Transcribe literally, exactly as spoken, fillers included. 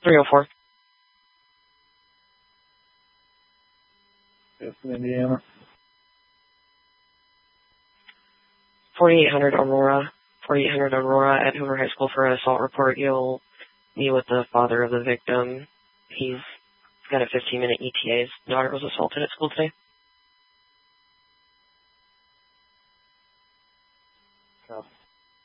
three oh four. Yes, Indiana. forty-eight hundred Aurora. forty-eight hundred Aurora at Hoover High School for an assault report. You'll meet with the father of the victim. He's got a fifteen minute E T A. His daughter was assaulted at school today.